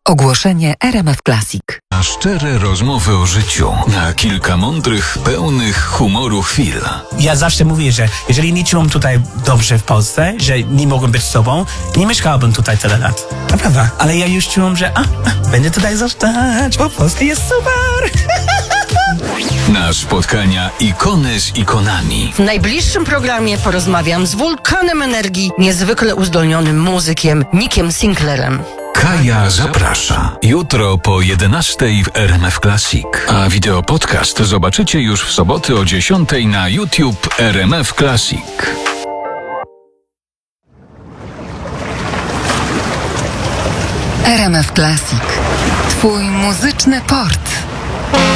Ogłoszenie RMF Classic. Na szczere rozmowy o życiu, na kilka mądrych, pełnych humoru chwil. Ja zawsze mówię, że jeżeli nie czułem tutaj dobrze w Polsce, że nie mogłem być sobą, nie mieszkałbym tutaj tyle lat. Naprawdę. Ale ja już czułem, że będę tutaj zostać, bo Polska jest super. Na spotkania ikony z ikonami. W najbliższym programie porozmawiam z wulkanem energii, niezwykle uzdolnionym muzykiem Nickiem Sinclairem. Kaja zaprasza. Jutro po 11:00 w RMF Classic. A wideopodcast zobaczycie już w soboty o 10:00 na YouTube RMF Classic. RMF Classic. Twój muzyczny port.